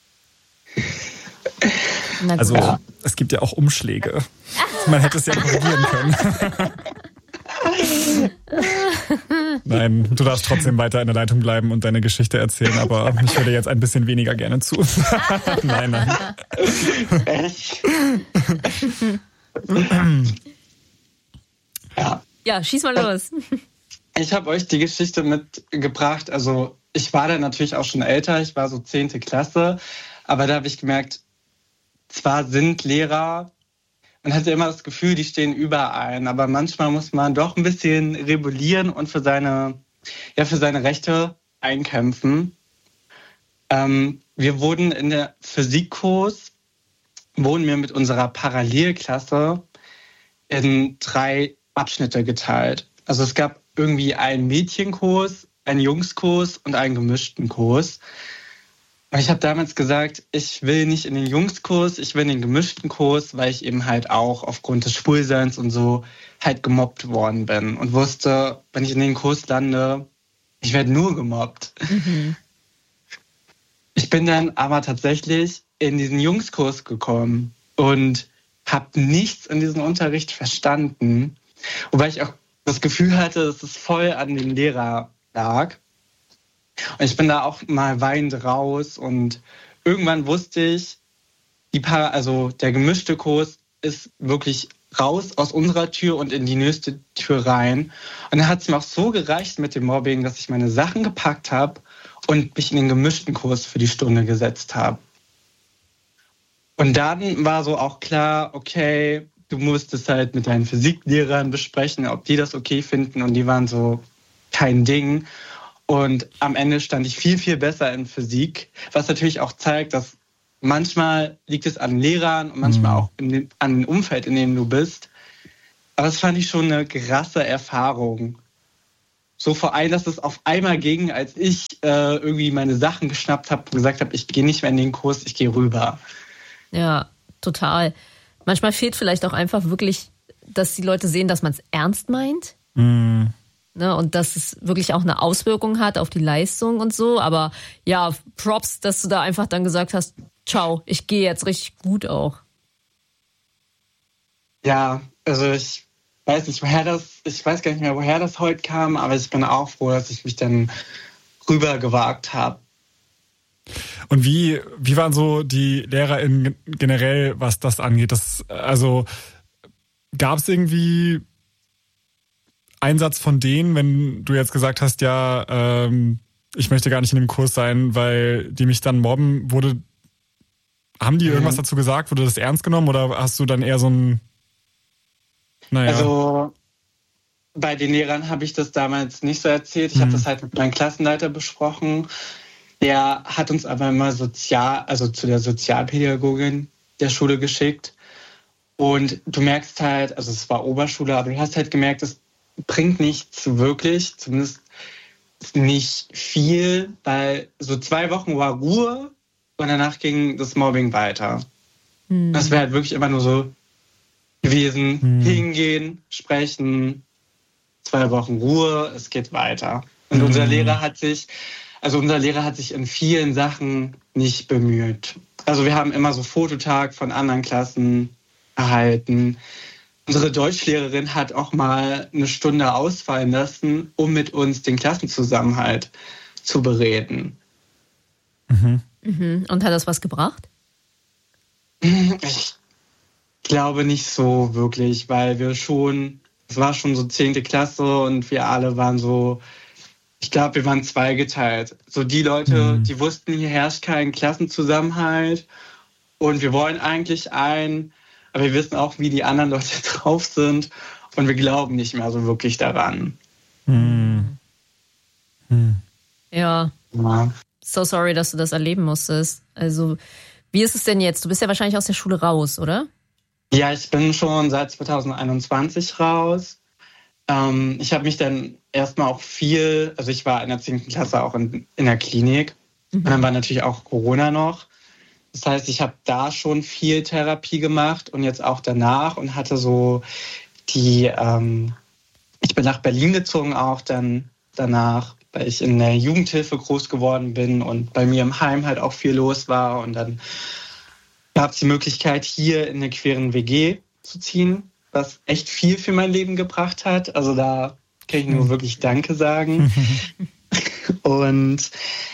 Also, ja. es gibt ja auch Umschläge. Man hätte es ja korrigieren können. Nein, du darfst trotzdem weiter in der Leitung bleiben und deine Geschichte erzählen, aber ich höre dir jetzt ein bisschen weniger gerne zu. Nein, nein. ja. ja, schieß mal los. Ich habe euch die Geschichte mitgebracht. Also ich war da natürlich auch schon älter, ich war so zehnte Klasse, aber da habe ich gemerkt, zwar sind Lehrer, man hatte immer das Gefühl, die stehen über einen, aber manchmal muss man doch ein bisschen rebellieren und für seine, ja, für seine Rechte einkämpfen. Ähm, wir wurden in der Physikkurs, wurden wir mit unserer Parallelklasse in drei Abschnitte geteilt. Also es gab irgendwie einen Mädchenkurs, einen Jungskurs und einen gemischten Kurs. Ich habe damals gesagt, ich will nicht in den Jungskurs, ich will in den gemischten Kurs, weil ich eben halt auch aufgrund des Schwulseins und so halt gemobbt worden bin und wusste, wenn ich in den Kurs lande, ich werde nur gemobbt. Mhm. Ich bin dann aber tatsächlich in diesen Jungskurs gekommen und habe nichts in diesem Unterricht verstanden, wobei ich auch das Gefühl hatte, dass es voll an dem Lehrer lag. Und ich bin da auch mal weinend raus und irgendwann wusste ich, die pa- also der gemischte Kurs ist wirklich raus aus unserer Tür und in die nächste Tür rein. Und dann hat es mir auch so gereicht mit dem Mobbing, dass ich meine Sachen gepackt habe und mich in den gemischten Kurs für die Stunde gesetzt habe. Und dann war so auch klar, okay, du musst es halt mit deinen Physiklehrern besprechen, ob die das okay finden. Und die waren so, kein Ding. Und am Ende stand ich viel, viel besser in Physik, was natürlich auch zeigt, dass manchmal liegt es an Lehrern und manchmal auch in dem, an dem Umfeld, in dem du bist. Aber das fand ich schon eine krasse Erfahrung. so vor allem, dass es auf einmal ging, als ich äh, irgendwie meine Sachen geschnappt habe und gesagt habe, ich gehe nicht mehr in den Kurs, ich gehe rüber. Ja, total. Manchmal fehlt vielleicht auch einfach wirklich, dass die Leute sehen, dass man es ernst meint. Mm. Ne, und dass es wirklich auch eine Auswirkung hat auf die Leistung und so. Aber ja, Props, dass du da einfach dann gesagt hast, ciao, ich gehe jetzt richtig gut auch. Ja, also ich weiß nicht, woher das, ich weiß gar nicht mehr, woher das heute kam, aber ich bin auch froh, dass ich mich dann rüber gewagt habe. Und wie, wie waren so die LehrerInnen generell, was das angeht? Das, also gab es irgendwie Einsatz von denen, wenn du jetzt gesagt hast, ja, ähm, ich möchte gar nicht in dem Kurs sein, weil die mich dann mobben, wurde, haben die irgendwas mhm. dazu gesagt? Wurde das ernst genommen oder hast du dann eher so ein, naja. Also bei den Lehrern habe ich das damals nicht so erzählt. Ich mhm. habe das halt mit meinem Klassenleiter besprochen. Der hat uns aber immer sozial, also zu der Sozialpädagogin der Schule geschickt. Und du merkst halt, also es war Oberschule, aber du hast halt gemerkt, es bringt nichts wirklich, zumindest nicht viel, weil so zwei Wochen war Ruhe und danach ging das Mobbing weiter. Mhm. Das wäre halt wirklich immer nur so gewesen, mhm. hingehen, sprechen, zwei Wochen Ruhe, es geht weiter. Und mhm. unser Lehrer hat sich, also unser Lehrer hat sich in vielen Sachen nicht bemüht. Also wir haben immer so Fototag von anderen Klassen erhalten. Unsere Deutschlehrerin hat auch mal eine Stunde ausfallen lassen, um mit uns den Klassenzusammenhalt zu bereden. Mhm. Mhm. Und hat das was gebracht? Ich glaube nicht so wirklich, weil wir schon, es war schon so zehnte Klasse und wir alle waren so, ich glaube, wir waren zweigeteilt. So die Leute, mhm. die wussten, hier herrscht kein Klassenzusammenhalt und wir wollen eigentlich einen, aber wir wissen auch, wie die anderen Leute drauf sind und wir glauben nicht mehr so wirklich daran. Hm. Hm. Ja. ja. So sorry, dass du das erleben musstest. Also, wie ist es denn jetzt? Du bist ja wahrscheinlich aus der Schule raus, oder? Ja, ich bin schon seit zwanzig einundzwanzig raus. Ähm, ich habe mich dann erstmal auch viel, also ich war in der zehnten Klasse auch in, in der Klinik. Mhm. Und dann war natürlich auch Corona noch. Das heißt, ich habe da schon viel Therapie gemacht und jetzt auch danach und hatte so die, ähm, ich bin nach Berlin gezogen auch dann danach, weil ich in der Jugendhilfe groß geworden bin und bei mir im Heim halt auch viel los war. Und dann gab es die Möglichkeit, hier in eine queeren W G zu ziehen, was echt viel für mein Leben gebracht hat. Also da kann ich nur wirklich Danke sagen. Und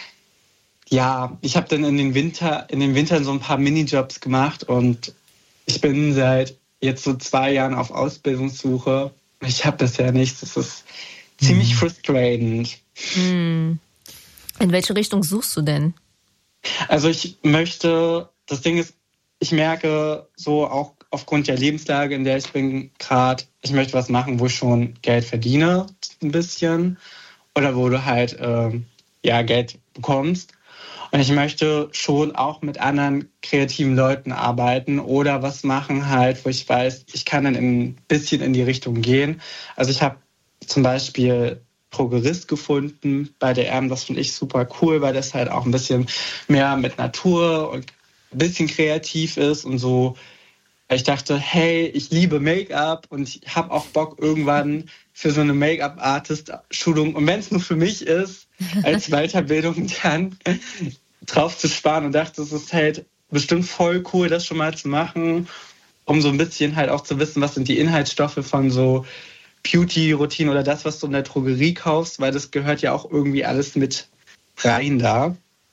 ja, ich habe dann in den Winter, in den Wintern so ein paar Minijobs gemacht und ich bin seit jetzt so zwei Jahren auf Ausbildungssuche. Ich habe das ja nicht. Das ist mhm. ziemlich frustrierend. In welche Richtung suchst du denn? Also ich möchte, das Ding ist, ich merke so auch aufgrund der Lebenslage, in der ich bin gerade, ich möchte was machen, wo ich schon Geld verdiene, ein bisschen. Oder wo du halt ähm, ja, Geld bekommst. Und ich möchte schon auch mit anderen kreativen Leuten arbeiten oder was machen halt, wo ich weiß, ich kann dann ein bisschen in die Richtung gehen. Also ich habe zum Beispiel Progerist gefunden bei der Erm, das finde ich super cool, weil das halt auch ein bisschen mehr mit Natur und ein bisschen kreativ ist und so. Ich dachte, hey, ich liebe Make-up und ich habe auch Bock irgendwann für so eine Make-up-Artist-Schulung, und wenn es nur für mich ist, als Weiterbildung dann drauf zu sparen, und dachte, es ist halt bestimmt voll cool, das schon mal zu machen, um so ein bisschen halt auch zu wissen, was sind die Inhaltsstoffe von so Beauty-Routinen oder das, was du in der Drogerie kaufst, weil das gehört ja auch irgendwie alles mit rein da.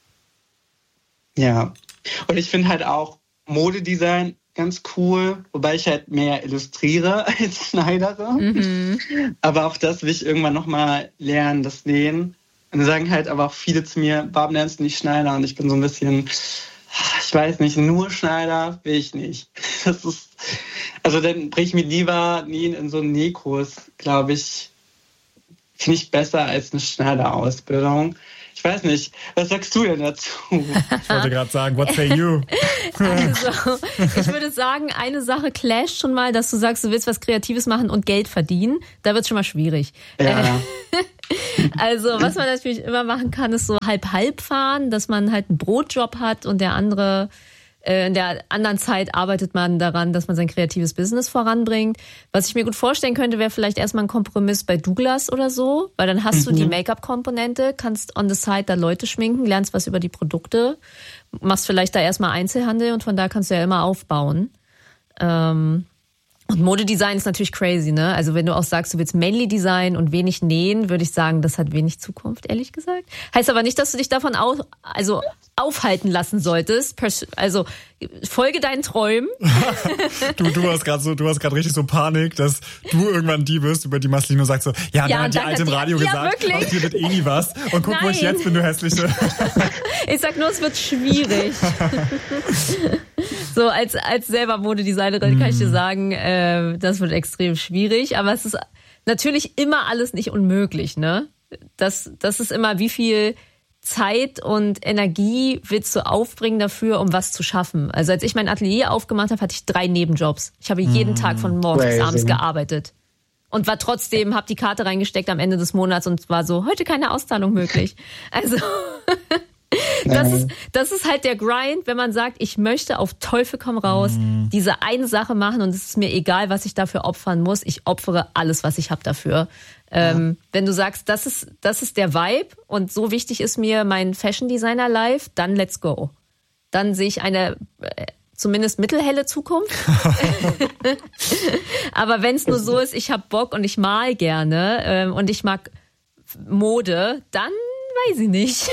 Ja. Und ich finde halt auch Modedesign ganz cool, wobei ich halt mehr illustriere als schneidere. Mhm. Aber auch das will ich irgendwann nochmal lernen, das Nähen. Und dann sagen halt aber auch viele zu mir, warum lernst du nicht Schneider? Und ich bin so ein bisschen, ich weiß nicht, nur Schneider will ich nicht. Das ist, also dann bringe ich mir lieber Nähen in so einen Nähkurs, glaube ich, finde ich besser als eine Schneiderausbildung. Ich weiß nicht, was sagst du denn dazu? Ich wollte gerade sagen, what say you? Also, ich würde sagen, eine Sache clasht schon mal, dass du sagst, du willst was Kreatives machen und Geld verdienen. Da wird es schon mal schwierig. Ja. Also was man natürlich immer machen kann, ist so halb-halb fahren, dass man halt einen Brotjob hat und der andere, äh, in der anderen Zeit arbeitet man daran, dass man sein kreatives Business voranbringt. Was ich mir gut vorstellen könnte, wäre vielleicht erstmal ein Kompromiss bei Douglas oder so, weil dann hast mhm. du die Make-up-Komponente, kannst on the side da Leute schminken, lernst was über die Produkte, machst vielleicht da erstmal Einzelhandel und von da kannst du ja immer aufbauen. Ähm, Und Modedesign ist natürlich crazy, ne? Also wenn du auch sagst, du willst mainly Design und wenig nähen, würde ich sagen, das hat wenig Zukunft, ehrlich gesagt. Heißt aber nicht, dass du dich davon au- also aufhalten lassen solltest. Pers- also folge deinen Träumen. du, du hast gerade so, du hast gerade richtig so Panik, dass du irgendwann die bist, über die Marceline sagt so, ja, ja dann hat die Alte im Radio die, gesagt, ja, aus dir wird eh nie was. Und guck, Nein. wo ich jetzt bin, du Hässliche. Ich sag nur, es wird schwierig. So, als, als selber Modedesignerin kann ich dir sagen, äh, das wird extrem schwierig, aber es ist natürlich immer alles nicht unmöglich, ne? Das, das ist immer, wie viel Zeit und Energie willst du aufbringen dafür, um was zu schaffen? Also als ich mein Atelier aufgemacht habe, hatte ich drei Nebenjobs. Ich habe jeden mm, Tag von morgens bis abends gearbeitet. Und war trotzdem, habe die Karte reingesteckt am Ende des Monats und war so, heute keine Auszahlung möglich. Also das ist, das ist halt der Grind, wenn man sagt, ich möchte auf Teufel komm raus mm. diese eine Sache machen und es ist mir egal, was ich dafür opfern muss. Ich opfere alles, was ich habe dafür. Ja. Ähm, wenn du sagst, das ist, das ist der Vibe und so wichtig ist mir mein Fashion Designer Life, dann let's go. Dann sehe ich eine äh, zumindest mittelhelle Zukunft. Aber wenn es nur so ist, ich habe Bock und ich mal gerne ähm, und ich mag Mode, dann weiß ich nicht.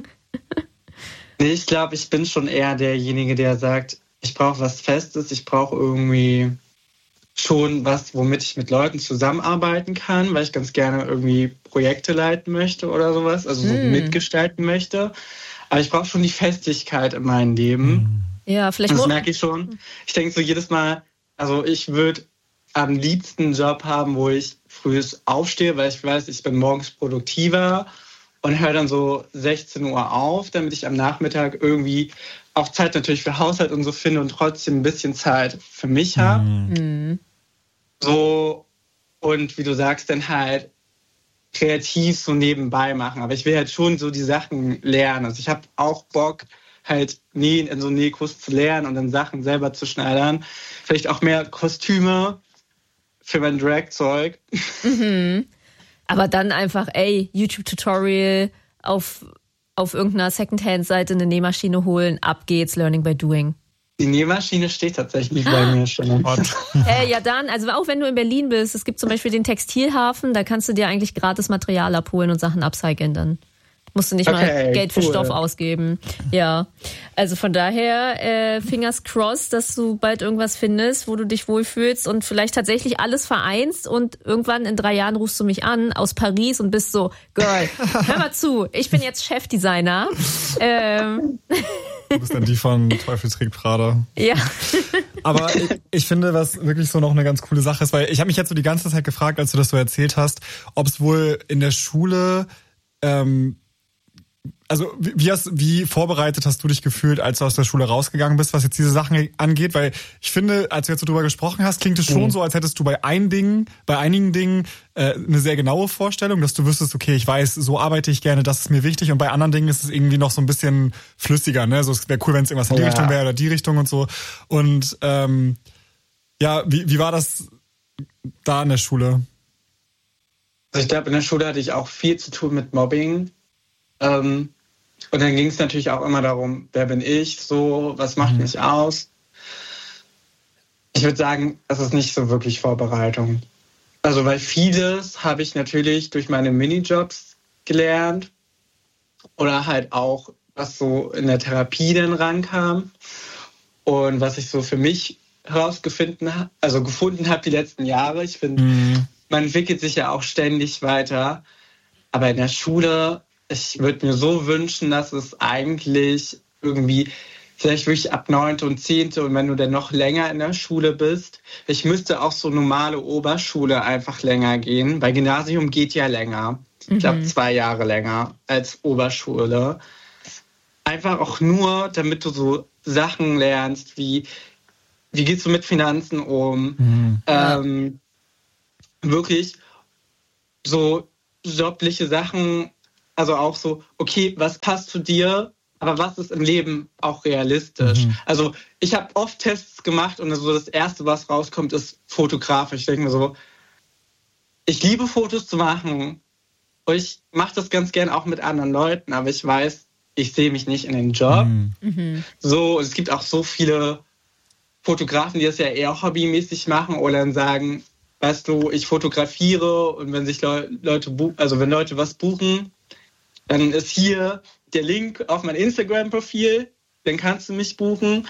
Nee, ich glaube, ich bin schon eher derjenige, der sagt, ich brauche was Festes, ich brauche irgendwie schon was, womit ich mit Leuten zusammenarbeiten kann, weil ich ganz gerne irgendwie Projekte leiten möchte oder sowas, also so mm. mitgestalten möchte. Aber ich brauche schon die Festigkeit in meinem Leben. Ja, vielleicht. Das merke ich schon. Ich denke so jedes Mal, also ich würde am liebsten einen Job haben, wo ich früh aufstehe, weil ich weiß, ich bin morgens produktiver und höre dann so sechzehn Uhr auf, damit ich am Nachmittag irgendwie auch Zeit natürlich für Haushalt und so finde und trotzdem ein bisschen Zeit für mich habe. Mhm. So, und wie du sagst, dann halt kreativ so nebenbei machen. Aber ich will halt schon so die Sachen lernen. Also ich habe auch Bock, halt Nähen in so Nähkurs zu lernen und dann Sachen selber zu schneidern. Vielleicht auch mehr Kostüme für mein Drag-Zeug. Mhm. Aber dann einfach, ey, YouTube-Tutorial auf, auf irgendeiner Secondhand-Seite eine Nähmaschine holen, ab geht's, Learning by Doing. Die Nähmaschine steht tatsächlich bei mir schon. Äh, ja dann, also auch wenn du in Berlin bist, es gibt zum Beispiel den Textilhafen, da kannst du dir eigentlich gratis Material abholen und Sachen upcyclen dann. Musst du nicht okay, mal Geld für cool. Stoff ausgeben. Ja, also von daher äh, Fingers crossed, dass du bald irgendwas findest, wo du dich wohlfühlst und vielleicht tatsächlich alles vereinst und irgendwann in drei Jahren rufst du mich an aus Paris und bist so, Girl, hör mal zu, ich bin jetzt Chefdesigner. ähm... Du bist dann die von Teufel trägt Prada. Ja. Aber ich, ich finde, was wirklich so noch eine ganz coole Sache ist, weil ich habe mich jetzt so die ganze Zeit gefragt, als du das so erzählt hast, ob es wohl in der Schule, ähm, also wie, hast, wie vorbereitet hast du dich gefühlt, als du aus der Schule rausgegangen bist, was jetzt diese Sachen angeht? Weil ich finde, als du jetzt so drüber gesprochen hast, klingt es schon mhm. so, als hättest du bei ein Ding, bei einigen Dingen äh, eine sehr genaue Vorstellung, dass du wüsstest, okay, ich weiß, so arbeite ich gerne, das ist mir wichtig. Und bei anderen Dingen ist es irgendwie noch so ein bisschen flüssiger, ne? So, es wäre cool, wenn es irgendwas in die ja. Richtung wäre oder die Richtung und so. Und ähm, ja, wie, wie war das da in der Schule? Also ich glaube, in der Schule hatte ich auch viel zu tun mit Mobbing. Ähm, und dann ging es natürlich auch immer darum, wer bin ich, so, was macht mhm. mich aus? Ich würde sagen, es ist nicht so wirklich Vorbereitung. Also, weil vieles habe ich natürlich durch meine Minijobs gelernt oder halt auch, was so in der Therapie dann rankam und was ich so für mich herausgefunden habe, also gefunden habe die letzten Jahre. Ich finde, mhm. man entwickelt sich ja auch ständig weiter, aber in der Schule, ich würde mir so wünschen, dass es eigentlich irgendwie vielleicht wirklich ab neunte und zehnte und wenn du dann noch länger in der Schule bist, ich müsste auch so normale Oberschule einfach länger gehen, weil Gymnasium geht ja länger. Mhm. Ich glaube zwei Jahre länger als Oberschule. Einfach auch nur, damit du so Sachen lernst, wie wie gehst du mit Finanzen um? Mhm. Ähm, wirklich so jobliche Sachen, also auch so, okay, was passt zu dir, aber was ist im Leben auch realistisch? Mhm. Also ich habe oft Tests gemacht und so das Erste, was rauskommt, ist fotografisch. Ich denke mir so, ich liebe Fotos zu machen und ich mache das ganz gern auch mit anderen Leuten, aber ich weiß, ich sehe mich nicht in den Job. Mhm. So, es gibt auch so viele Fotografen, die das ja eher hobbymäßig machen oder dann sagen, weißt du, ich fotografiere und wenn sich Le- Leute, bu- also wenn Leute was buchen, dann ist hier der Link auf mein Instagram-Profil, dann kannst du mich buchen.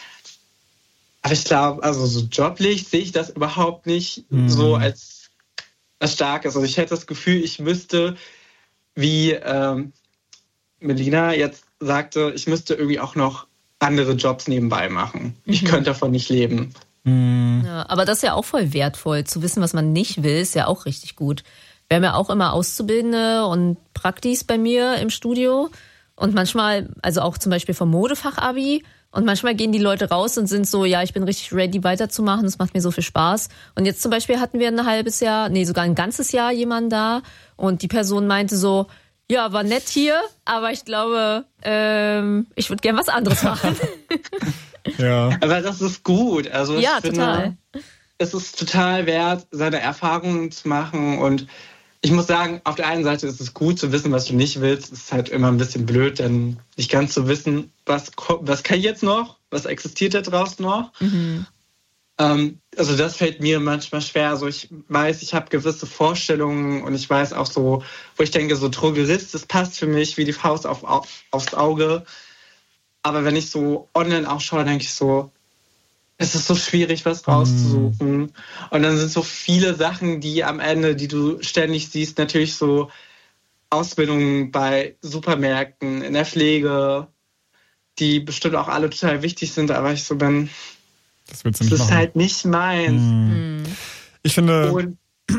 Aber ich glaube, also so joblich sehe ich das überhaupt nicht mhm. so als, als Starkes. Also ich hätte das Gefühl, ich müsste, wie ähm, Melina jetzt sagte, ich müsste irgendwie auch noch andere Jobs nebenbei machen. Mhm. Ich könnte davon nicht leben. Mhm. Ja, aber das ist ja auch voll wertvoll. Zu wissen, was man nicht will, ist ja auch richtig gut. Wir haben ja auch immer Auszubildende und Praktis bei mir im Studio. Und manchmal, also auch zum Beispiel vom Modefach-Abi. Und manchmal gehen die Leute raus und sind so, ja, ich bin richtig ready weiterzumachen. Das macht mir so viel Spaß. Und jetzt zum Beispiel hatten wir ein halbes Jahr, nee, sogar ein ganzes Jahr jemanden da. Und die Person meinte so, ja, war nett hier, aber ich glaube, ähm, ich würde gern was anderes machen. Ja. Aber das ist gut. Also ich ja, finde, total. Es ist total wert, seine Erfahrungen zu machen. Und ich muss sagen, auf der einen Seite ist es gut zu wissen, was du nicht willst. Es ist halt immer ein bisschen blöd, dann nicht ganz zu wissen, was, was kann ich jetzt noch? Was existiert da draußen noch? Mhm. Ähm, also das fällt mir manchmal schwer. Also ich weiß, ich habe gewisse Vorstellungen und ich weiß auch so, wo ich denke, so Drogerist, das passt für mich wie die Faust auf, auf, aufs Auge. Aber wenn ich so online auch schaue, denke ich so, es ist so schwierig, was rauszusuchen. Mm. Und dann sind so viele Sachen, die am Ende, die du ständig siehst, natürlich so Ausbildungen bei Supermärkten, in der Pflege, die bestimmt auch alle total wichtig sind, aber ich so bin, das, willst du nicht das ist machen. halt nicht meins. Mm. Ich finde, Und,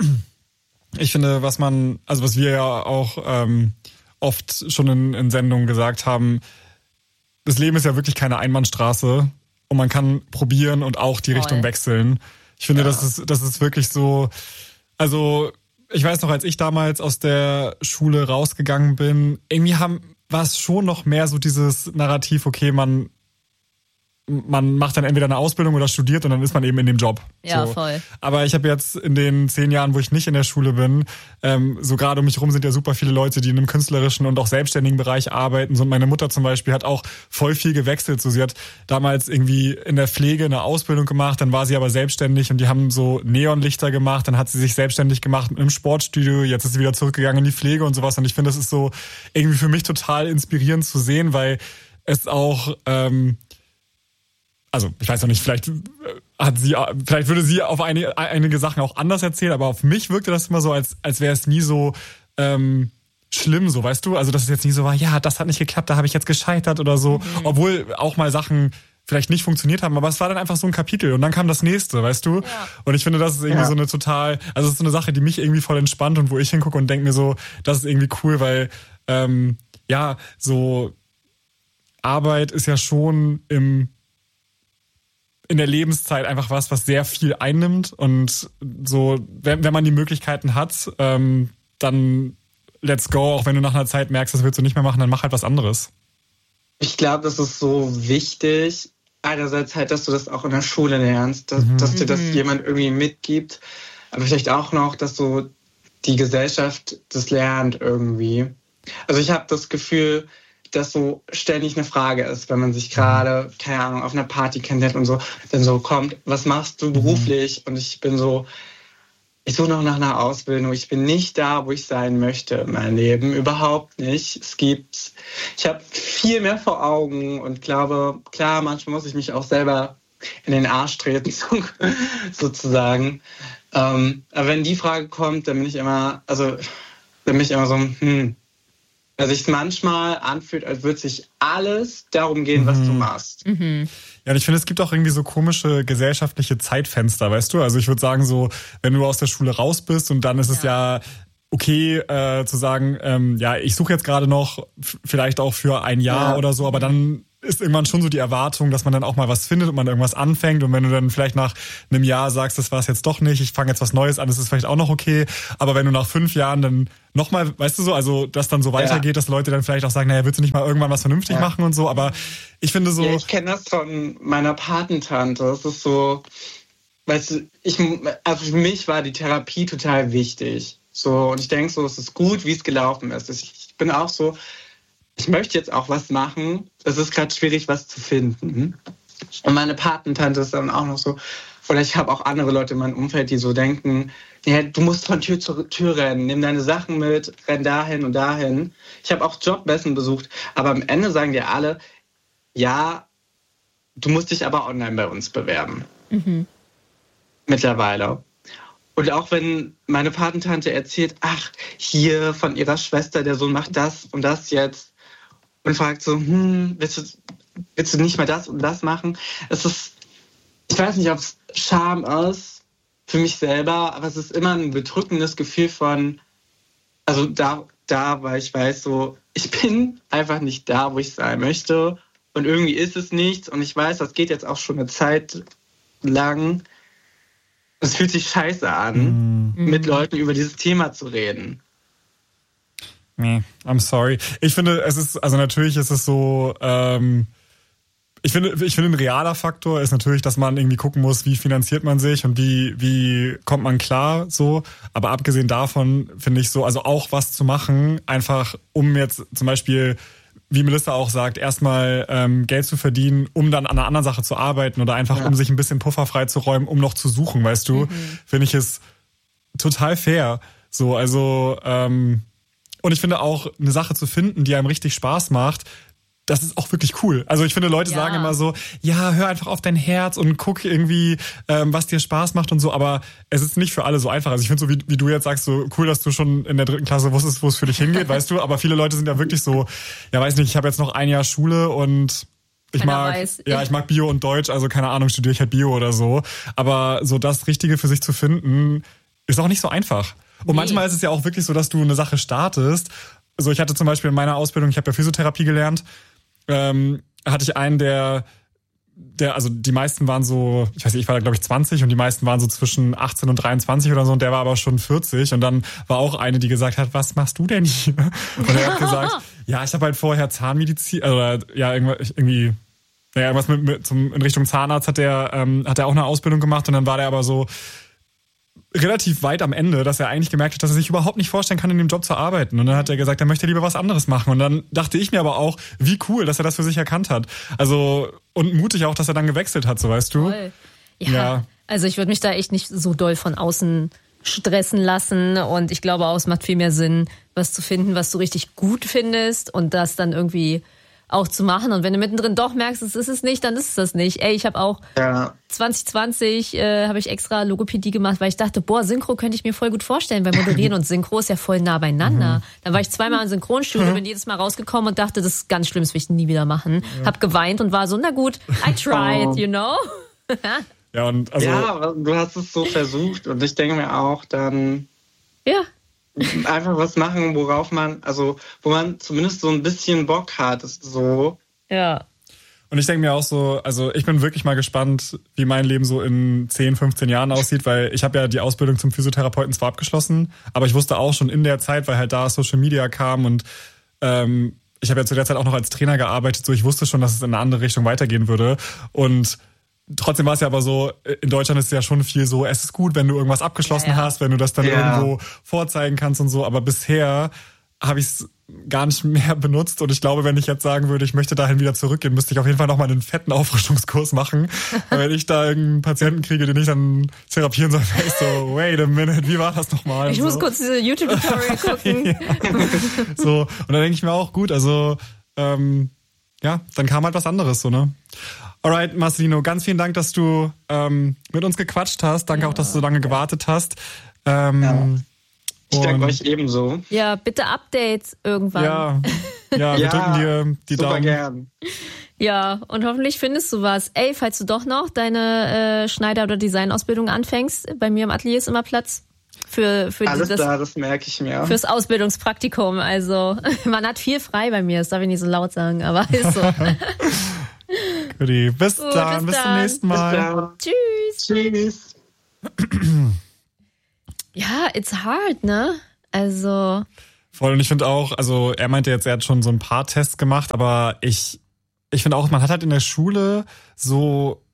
ich finde, was man, also was wir ja auch ähm, oft schon in, in Sendungen gesagt haben, das Leben ist ja wirklich keine Einbahnstraße. Und man kann probieren und auch die Voll. Richtung wechseln. Ich finde, ja. das ist, das ist wirklich so, also ich weiß noch, als ich damals aus der Schule rausgegangen bin, irgendwie haben, war es schon noch mehr so dieses Narrativ, okay, man, man macht dann entweder eine Ausbildung oder studiert und dann ist man eben in dem Job. Ja, so. voll. Aber ich habe jetzt in den zehn Jahren, wo ich nicht in der Schule bin, ähm, so gerade um mich rum sind ja super viele Leute, die in einem künstlerischen und auch selbstständigen Bereich arbeiten. So, und meine Mutter zum Beispiel hat auch voll viel gewechselt. So, sie hat damals irgendwie in der Pflege eine Ausbildung gemacht, dann war sie aber selbstständig und die haben so Neonlichter gemacht, dann hat sie sich selbstständig gemacht im Sportstudio, jetzt ist sie wieder zurückgegangen in die Pflege und sowas. Und ich finde, das ist so irgendwie für mich total inspirierend zu sehen, weil es auch... Ähm, Also, ich weiß noch nicht, vielleicht hat sie, vielleicht würde sie auf einige, einige Sachen auch anders erzählen, aber auf mich wirkte das immer so, als, als wäre es nie so ähm, schlimm, so, weißt du? Also, dass es jetzt nie so war, ja, das hat nicht geklappt, da habe ich jetzt gescheitert oder so. Mhm. Obwohl auch mal Sachen vielleicht nicht funktioniert haben, aber es war dann einfach so ein Kapitel und dann kam das nächste, weißt du? Ja. Und ich finde, das ist irgendwie ja. so eine total, also es ist so eine Sache, die mich irgendwie voll entspannt und wo ich hingucke und denke mir so, das ist irgendwie cool, weil, ähm, ja, so Arbeit ist ja schon im in der Lebenszeit einfach was, was sehr viel einnimmt und so, wenn, wenn man die Möglichkeiten hat, ähm, dann let's go, auch wenn du nach einer Zeit merkst, das willst du nicht mehr machen, dann mach halt was anderes. Ich glaube, das ist so wichtig, einerseits halt, dass du das auch in der Schule lernst, dass, mhm. dass dir das jemand irgendwie mitgibt, aber vielleicht auch noch, dass so die Gesellschaft das lernt irgendwie. Also ich habe das Gefühl, dass so ständig eine Frage ist, wenn man sich gerade, keine Ahnung, auf einer Party kennenlernt und so, dann so kommt, was machst du beruflich? Und ich bin so, ich suche noch nach einer Ausbildung, ich bin nicht da, wo ich sein möchte in meinem Leben, überhaupt nicht. Es gibt, ich habe viel mehr vor Augen und glaube, klar, manchmal muss ich mich auch selber in den Arsch treten, sozusagen. Ähm, aber wenn die Frage kommt, dann bin ich immer, also, dann bin ich immer so, hm, dass sich manchmal anfühlt, als würde sich alles darum gehen, mhm. was du machst. Mhm. Ja, und ich finde, es gibt auch irgendwie so komische gesellschaftliche Zeitfenster, weißt du? Also ich würde sagen so, wenn du aus der Schule raus bist und dann ist ja. es ja okay äh, zu sagen, ähm, ja, ich suche jetzt gerade noch f- vielleicht auch für ein Jahr ja. oder so, aber dann ist irgendwann schon so die Erwartung, dass man dann auch mal was findet und man irgendwas anfängt. Und wenn du dann vielleicht nach einem Jahr sagst, das war es jetzt doch nicht, ich fange jetzt was Neues an, das ist vielleicht auch noch okay. Aber wenn du nach fünf Jahren dann nochmal, weißt du so, also dass dann so weitergeht, ja. dass Leute dann vielleicht auch sagen, naja, willst du nicht mal irgendwann was vernünftig ja. machen und so. Aber ich finde so... Ja, ich kenne das von meiner Patentante. Das ist so, weißt du, ich, also für mich war die Therapie total wichtig. So, und ich denke so, es ist gut, wie es gelaufen ist. Ich bin auch so... Ich möchte jetzt auch was machen. Es ist gerade schwierig, was zu finden. Und meine Patentante ist dann auch noch so, oder ich habe auch andere Leute in meinem Umfeld, die so denken, ja, du musst von Tür zu Tür rennen, nimm deine Sachen mit, renn dahin und dahin. Ich habe auch Jobmessen besucht, aber am Ende sagen dir alle, ja, du musst dich aber online bei uns bewerben. Mhm. Mittlerweile. Und auch wenn meine Patentante erzählt, ach, hier von ihrer Schwester, der Sohn macht das und das jetzt, und fragt so, hm, willst du, willst du nicht mal das und das machen? Es ist, ich weiß nicht, ob es Scham ist für mich selber, aber es ist immer ein bedrückendes Gefühl von, also da, da, weil ich weiß so, ich bin einfach nicht da, wo ich sein möchte und irgendwie ist es nichts und ich weiß, das geht jetzt auch schon eine Zeit lang. Es fühlt sich scheiße an, mhm. mit Leuten über dieses Thema zu reden. Nee, I'm sorry. Ich finde, es ist, also natürlich ist es so, ähm, ich finde, ich finde, ein realer Faktor ist natürlich, dass man irgendwie gucken muss, wie finanziert man sich und wie, wie kommt man klar, so. Aber abgesehen davon finde ich so, also auch was zu machen, einfach um jetzt zum Beispiel, wie Melissa auch sagt, erstmal ähm, Geld zu verdienen, um dann an einer anderen Sache zu arbeiten oder einfach, ja. um sich ein bisschen Puffer freizuräumen, um noch zu suchen, weißt du, mhm. finde ich es total fair. So, also, ähm, und ich finde auch, eine Sache zu finden, die einem richtig Spaß macht, das ist auch wirklich cool. Also ich finde, Leute ja. sagen immer so, ja, hör einfach auf dein Herz und guck irgendwie, ähm, was dir Spaß macht und so, aber es ist nicht für alle so einfach. Also ich finde so, wie, wie du jetzt sagst, so cool, dass du schon in der dritten Klasse wusstest, wo es für dich hingeht, weißt du, aber viele Leute sind ja wirklich so, ja, weiß nicht, ich habe jetzt noch ein Jahr Schule und ich Keiner mag, weiß. ja, ich mag Bio und Deutsch, also keine Ahnung, studiere ich halt Bio oder so, aber so das Richtige für sich zu finden, ist auch nicht so einfach. Und nee. manchmal ist es ja auch wirklich so, dass du eine Sache startest. Also ich hatte zum Beispiel in meiner Ausbildung, ich habe ja Physiotherapie gelernt, ähm, hatte ich einen, der, der, also die meisten waren so, ich weiß nicht, ich war da glaube ich zwanzig und die meisten waren so zwischen achtzehn und dreiundzwanzig oder so und der war aber schon vierzig und dann war auch eine, die gesagt hat, was machst du denn hier? Und er hat gesagt, ja, ich habe halt vorher Zahnmedizin, oder ja, irgendwie, naja, irgendwas mit, mit zum, in Richtung Zahnarzt hat der, ähm, hat er auch eine Ausbildung gemacht und dann war der aber so relativ weit am Ende, dass er eigentlich gemerkt hat, dass er sich überhaupt nicht vorstellen kann, in dem Job zu arbeiten. Und dann hat er gesagt, er möchte lieber was anderes machen. Und dann dachte ich mir aber auch, wie cool, dass er das für sich erkannt hat. Also, und mutig auch, dass er dann gewechselt hat, so weißt du. Toll. Ja, ja. Also ich würde mich da echt nicht so doll von außen stressen lassen. Und ich glaube auch, es macht viel mehr Sinn, was zu finden, was du richtig gut findest und das dann irgendwie auch zu machen. Und wenn du mittendrin doch merkst, es ist es nicht, dann ist es das nicht. Ey, ich habe auch ja. zwanzig zwanzig äh, habe ich extra Logopädie gemacht, weil ich dachte, boah, Synchro könnte ich mir voll gut vorstellen, weil Moderieren und Synchro ist ja voll nah beieinander. Mhm. Dann war ich zweimal im Synchronstudio, mhm. bin jedes Mal rausgekommen und dachte, das ist ganz schlimm, das will ich nie wieder machen. Ja. Hab geweint und war so, na gut, I tried, oh. you know? ja, und also ja, du hast es so versucht und ich denke mir auch dann... Ja. Einfach was machen, worauf man, also wo man zumindest so ein bisschen Bock hat, ist so. Ja. Und ich denke mir auch so, also ich bin wirklich mal gespannt, wie mein Leben so in zehn, fünfzehn Jahren aussieht, weil ich habe ja die Ausbildung zum Physiotherapeuten zwar abgeschlossen, aber ich wusste auch schon in der Zeit, weil halt da Social Media kam und ähm, ich habe ja zu der Zeit auch noch als Trainer gearbeitet, so ich wusste schon, dass es in eine andere Richtung weitergehen würde und trotzdem war es ja aber so, in Deutschland ist es ja schon viel so, es ist gut, wenn du irgendwas abgeschlossen ja, ja. hast, wenn du das dann ja. irgendwo vorzeigen kannst und so, aber bisher habe ich es gar nicht mehr benutzt und ich glaube, wenn ich jetzt sagen würde, ich möchte dahin wieder zurückgehen, müsste ich auf jeden Fall nochmal einen fetten Auffrischungskurs machen, weil wenn ich da irgendeinen Patienten kriege, den ich dann therapieren soll, wäre ich so, wait a minute, wie war das nochmal? Ich so. muss kurz diese YouTube-Tutorial gucken. ja. So, und da denke ich mir auch, gut, also ähm, ja, dann kam halt was anderes, so, ne? Alright, Marcelino, ganz vielen Dank, dass du ähm, mit uns gequatscht hast. Danke ja. auch, dass du so lange gewartet hast. Ähm, ja. Ich danke euch ebenso. Ja, bitte Updates irgendwann. Ja, ja wir ja, drücken dir die super Daumen. Gern. Ja, und hoffentlich findest du was. Ey, falls du doch noch deine äh, Schneider- oder Designausbildung anfängst, bei mir im Atelier ist immer Platz. Für, für Alles das, klar, das merke ich mir. Fürs Ausbildungspraktikum. Also man hat viel frei bei mir, das darf ich nicht so laut sagen, aber ist so. Guti, bis Gut, dann, bis, bis zum dann. nächsten Mal. Tschüss. Tschüss. Ja, it's hard, ne? Also. Voll, und ich finde auch, also er meinte jetzt, er hat schon so ein paar Tests gemacht, aber ich, ich finde auch, man hat halt in der Schule so,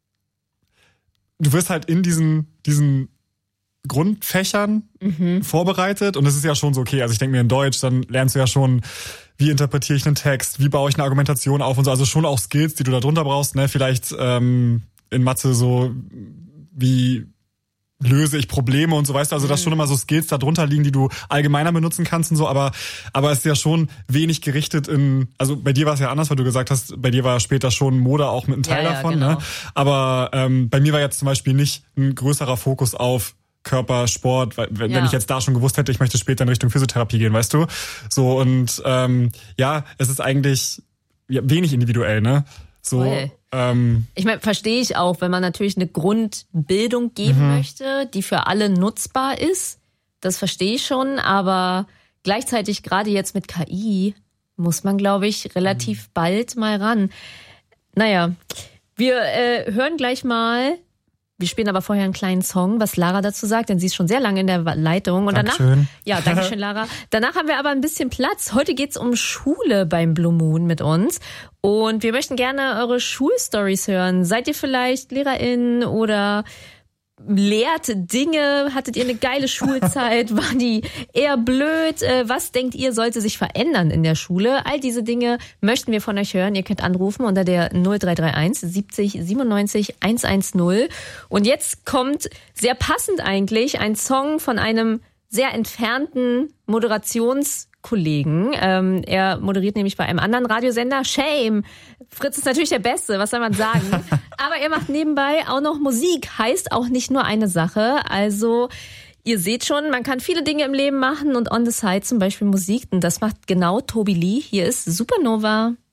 du wirst halt in diesen, diesen Grundfächern mhm. vorbereitet und es ist ja schon so, okay, also ich denke mir in Deutsch, dann lernst du ja schon, wie interpretiere ich einen Text, wie baue ich eine Argumentation auf und so, also schon auch Skills, die du da drunter brauchst, ne, vielleicht ähm, in Mathe so, wie löse ich Probleme und so, weißt du, also dass schon immer so Skills da drunter liegen, die du allgemeiner benutzen kannst und so, aber aber es ist ja schon wenig gerichtet in, also bei dir war es ja anders, weil du gesagt hast, bei dir war später schon Mode auch mit einem Teil ja, ja, davon, genau. ne? Aber ähm, bei mir war jetzt zum Beispiel nicht ein größerer Fokus auf Körper, Sport, weil, wenn ja. ich jetzt da schon gewusst hätte, ich möchte später in Richtung Physiotherapie gehen, weißt du? So und ähm, ja, es ist eigentlich ja, wenig individuell, ne? So, Voll. ähm, ich meine, verstehe ich auch, wenn man natürlich eine Grundbildung geben Mhm. möchte, die für alle nutzbar ist. Das verstehe ich schon, aber gleichzeitig gerade jetzt mit K I muss man, glaube ich, relativ Mhm. bald mal ran. Naja, wir äh, hören gleich mal. Wir spielen aber vorher einen kleinen Song, was Lara dazu sagt, denn sie ist schon sehr lange in der Leitung. Und danach, Dankeschön. ja, danke schön, Lara. Danach haben wir aber ein bisschen Platz. Heute geht's um Schule beim Blue Moon mit uns. Und wir möchten gerne eure Schulstories hören. Seid ihr vielleicht LehrerInnen oder lehrt Dinge? Hattet ihr eine geile Schulzeit? War die eher blöd? Was denkt ihr, sollte sich verändern in der Schule? All diese Dinge möchten wir von euch hören. Ihr könnt anrufen unter der null drei drei eins siebzig siebenundneunzig hundertzehn. Und jetzt kommt sehr passend eigentlich ein Song von einem sehr entfernten Moderationskollegen. Ähm, er moderiert nämlich bei einem anderen Radiosender. Shame! Fritz ist natürlich der Beste, was soll man sagen? Aber er macht nebenbei auch noch Musik. Heißt auch nicht nur eine Sache. Also ihr seht schon, man kann viele Dinge im Leben machen und on the side zum Beispiel Musik. Und das macht genau Tobi Lee. Hier ist Supernova.